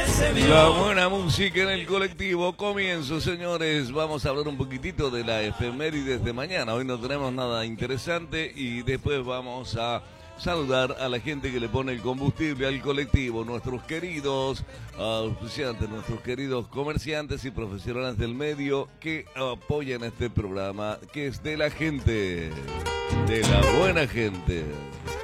La buena música en el colectivo. Comienzo, señores. Vamos a hablar un poquitito de la efemérides de mañana. Hoy no tenemos nada interesante y después vamos a saludar a la gente que le pone el combustible al colectivo, nuestros queridos auspiciantes, nuestros queridos comerciantes y profesionales del medio que apoyan este programa, que es de la gente, de la buena gente.